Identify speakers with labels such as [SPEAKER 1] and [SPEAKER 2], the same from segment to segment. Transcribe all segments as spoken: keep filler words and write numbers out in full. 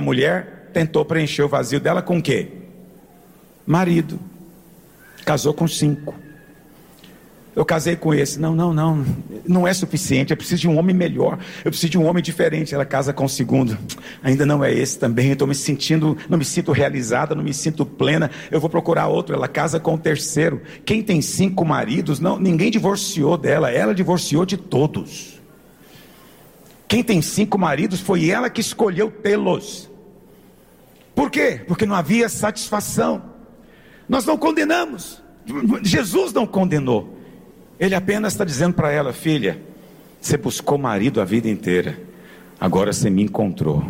[SPEAKER 1] mulher tentou preencher o vazio dela com o quê? Marido. Casou com cinco. Eu casei com esse. Não, não, não. Não é suficiente. Eu preciso de um homem melhor. Eu preciso de um homem diferente. Ela casa com o segundo. Ainda não é esse também. Eu estou me sentindo, não me sinto realizada, não me sinto plena. Eu vou procurar outro. Ela casa com o terceiro. Quem tem cinco maridos, não, ninguém divorciou dela. Ela divorciou de todos. Quem tem cinco maridos foi ela que escolheu tê-los. Por quê? Porque não havia satisfação. Nós não condenamos. Jesus não condenou. Ele apenas está dizendo para ela: filha, você buscou marido a vida inteira, agora você me encontrou.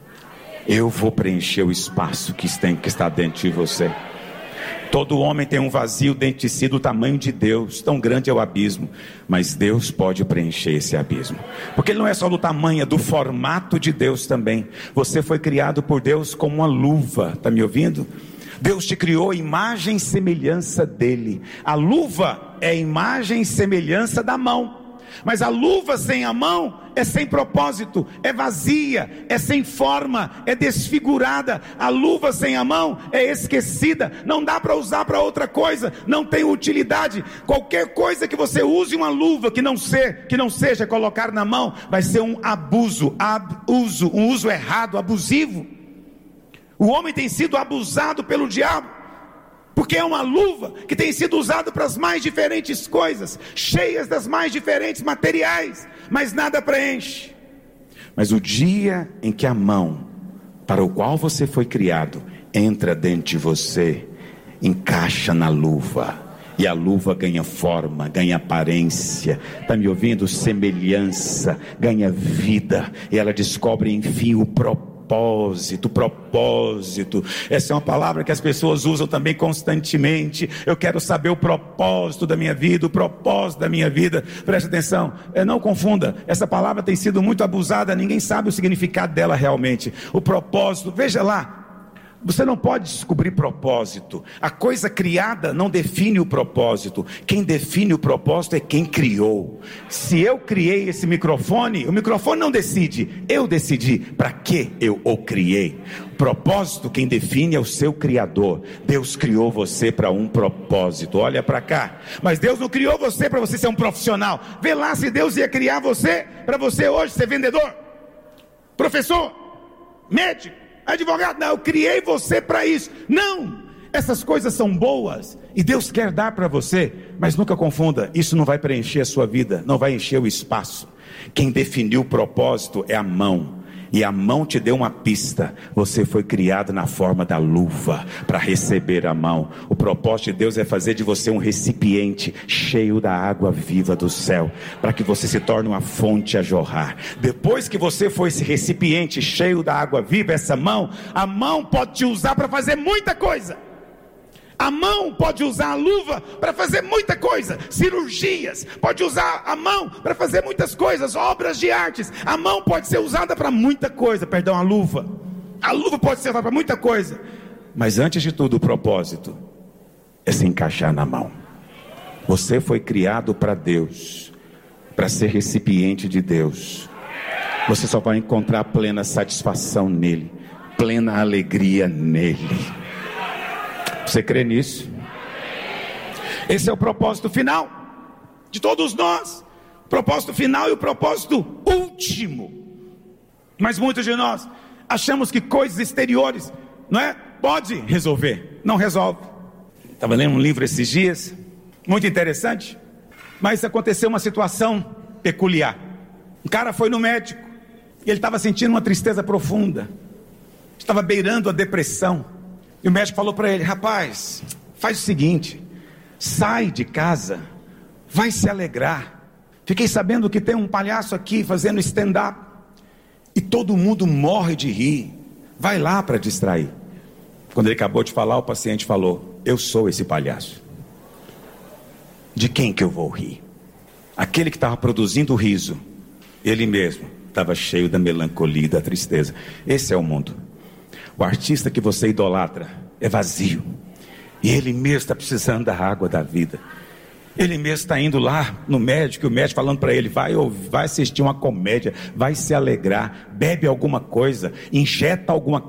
[SPEAKER 1] Eu vou preencher o espaço que está dentro de você. Todo homem tem um vazio dentro de si do tamanho de Deus, tão grande é o abismo, mas Deus pode preencher esse abismo, porque ele não é só do tamanho, é do formato de Deus também. Você foi criado por Deus como uma luva, está me ouvindo? Deus te criou à imagem e semelhança dele. A luva é a imagem e semelhança da mão, mas a luva sem a mão é sem propósito, é vazia, é sem forma, é desfigurada. A luva sem a mão é esquecida, não dá para usar para outra coisa, não tem utilidade. Qualquer coisa que você use uma luva que não, ser, que não seja colocar na mão, vai ser um abuso, abuso, um uso errado, abusivo. O homem tem sido abusado pelo diabo, porque é uma luva que tem sido usada para as mais diferentes coisas, cheias das mais diferentes materiais, mas nada preenche. Mas o dia em que a mão para o qual você foi criado entra dentro de você, encaixa na luva, e a luva ganha forma, ganha aparência, está me ouvindo? Semelhança, ganha vida, e ela descobre enfim o propósito. Propósito, propósito, essa é uma palavra que as pessoas usam também constantemente. Eu quero saber o propósito da minha vida, o propósito da minha vida. Preste atenção, não confunda, essa palavra tem sido muito abusada, ninguém sabe o significado dela realmente. O propósito, veja lá, você não pode descobrir propósito. A coisa criada não define o propósito. Quem define o propósito é quem criou. Se eu criei esse microfone, o microfone não decide, eu decidi para que eu o criei. O propósito quem define é o seu Criador. Deus criou você para um propósito. Olha para cá. Mas Deus não criou você para você ser um profissional. Vê lá se Deus ia criar você para você hoje ser vendedor, professor, médico, advogado. Não, eu criei você para isso. Não, essas coisas são boas e Deus quer dar para você, mas nunca confunda, isso não vai preencher a sua vida, não vai encher o espaço. Quem definiu o propósito é a mão, e a mão te deu uma pista. Você foi criado na forma da luva para receber a mão. O propósito de Deus é fazer de você um recipiente cheio da água viva do céu, para que você se torne uma fonte a jorrar. Depois que você for esse recipiente cheio da água viva, essa mão, a mão pode te usar para fazer muita coisa. A mão pode usar a luva para fazer muita coisa, cirurgias, pode usar a mão para fazer muitas coisas, obras de artes. A mão pode ser usada para muita coisa, perdão, a luva. A luva pode ser usada para muita coisa, mas antes de tudo o propósito é se encaixar na mão. Você foi criado para Deus, para ser recipiente de Deus. Você só vai encontrar plena satisfação nele, plena alegria nele. Você crê nisso? Esse é o propósito final de todos nós. O propósito final e o propósito último. Mas muitos de nós achamos que coisas exteriores, não é? Pode resolver. Não resolve. Estava lendo um livro esses dias, muito interessante, mas aconteceu uma situação peculiar. Um cara foi no médico e ele estava sentindo uma tristeza profunda, estava beirando a depressão. E o médico falou para ele: rapaz, faz o seguinte, sai de casa, vai se alegrar. Fiquei sabendo que tem um palhaço aqui fazendo stand-up e todo mundo morre de rir. Vai lá para distrair. Quando ele acabou de falar, o paciente falou: eu sou esse palhaço. De quem que eu vou rir? Aquele que estava produzindo o riso, ele mesmo estava cheio da melancolia e da tristeza. Esse é o mundo. O artista que você idolatra é vazio, e ele mesmo está precisando da água da vida. Ele mesmo está indo lá no médico, e o médico falando para ele: vai, vai assistir uma comédia, vai se alegrar, bebe alguma coisa, injeta alguma